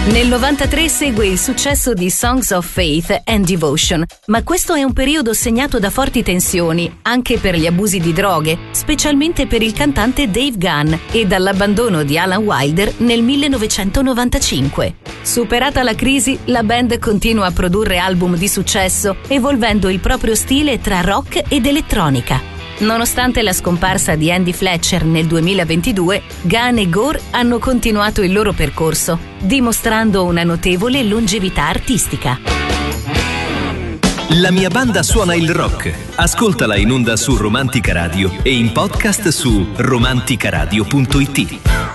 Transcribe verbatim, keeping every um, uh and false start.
Nel novantatré segue il successo di Songs of Faith and Devotion, ma questo è un periodo segnato da forti tensioni, anche per gli abusi di droghe, specialmente per il cantante Dave Gunn, e dall'abbandono di Alan Wilder nel millenovecentonovantacinque. Superata la crisi, la band continua a produrre album di successo, evolvendo il proprio stile tra rock ed elettronica. Nonostante la scomparsa di Andy Fletcher nel duemilaventidue, Gunn e Gore hanno continuato il loro percorso, dimostrando una notevole longevità artistica. La mia banda suona il rock. Ascoltala in onda su Romantica Radio e in podcast su romanticaradio punto it.